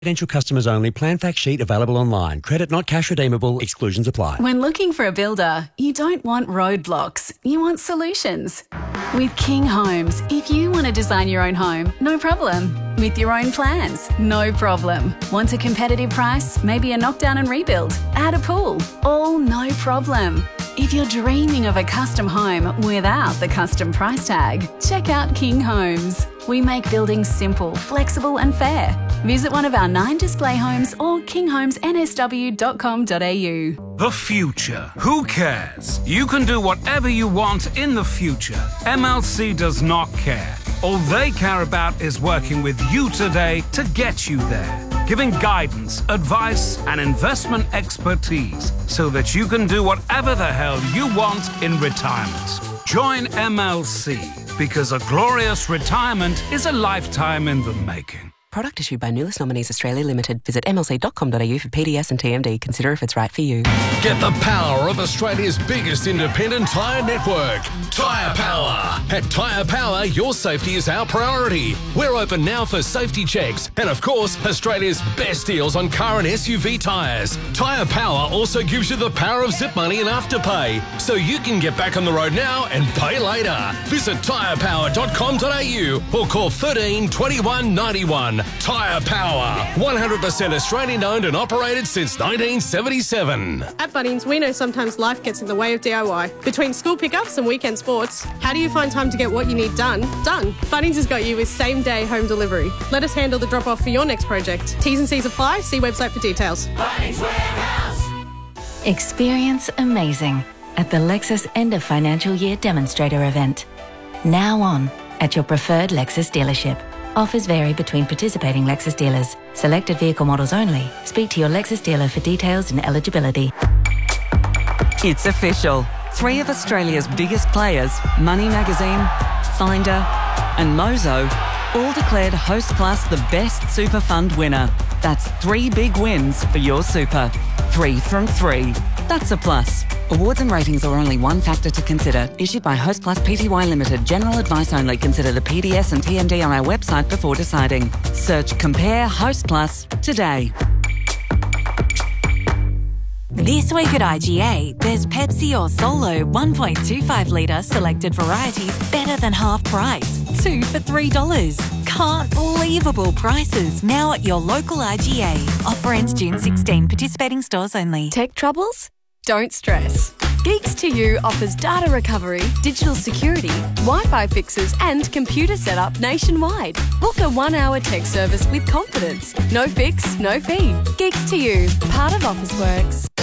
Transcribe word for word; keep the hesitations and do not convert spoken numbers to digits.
Residential customers only. Plan fact sheet available online. Credit not cash redeemable. Exclusions apply. When looking for a builder, you don't want roadblocks. You want solutions. With King Homes, if you want to design your own home, no problem. With your own plans, no problem. Want a competitive price? Maybe a knockdown and rebuild? Add a pool? All no problem. If you're dreaming of a custom home without the custom price tag, check out King Homes. We make building simple, flexible and fair. Visit one of our nine display homes or king homes n s w dot com dot a u. The future. Who cares? You can do whatever you want in the future. M L C does not care. All they care about is working with you today to get you there. Giving guidance, advice and investment expertise so that you can do whatever the hell you want in retirement. Join M L C because a glorious retirement is a lifetime in the making. Product issued by Nulis Nominees Australia Limited. Visit m l c dot com dot a u for P D S and T M D. Consider if it's right for you. Get the power of Australia's biggest independent tyre network. Tyre Power. At Tyre Power, your safety is our priority. We're open now for safety checks and, of course, Australia's best deals on car and S U V tyres. Tyre Power also gives you the power of zip money and afterpay, so you can get back on the road now and pay later. Visit tyre power dot com dot a u or call thirteen twenty-one ninety-one. Tyre Power, one hundred percent Australian owned and operated since nineteen seventy-seven. At Bunnings, we know sometimes life gets in the way of D I Y. Between school pickups and weekend sports, how do you find time to get what you need done? Done. Bunnings has got you with same-day home delivery. Let us handle the drop-off for your next project. T's and C's apply. See website for details. Bunnings Warehouse. Experience amazing at the Lexus End of Financial Year Demonstrator event. Now on at your preferred Lexus dealership. Offers vary between participating Lexus dealers. Selected vehicle models only. Speak to your Lexus dealer for details and eligibility. It's official. Three of Australia's biggest players, Money Magazine, Finder and Mozo, all declared Hostplus the best super fund winner. That's three big wins for your super. Three from three. That's a plus. Awards and ratings are only one factor to consider. Issued by Hostplus Pty Limited. General advice only. Consider the P D S and T M D on our website before deciding. Search Compare Hostplus today. This week at I G A, there's Pepsi or Solo one point two five litre selected varieties better than half price. Two for three dollars. Can't believable prices now at your local I G A. Offer ends June sixteenth. Participating stores only. Tech troubles? Don't stress. Geeks to You offers data recovery, digital security, Wi-Fi fixes and computer setup nationwide. Book a one-hour tech service with confidence. No fix, no fee. Geeks to You, part of Officeworks.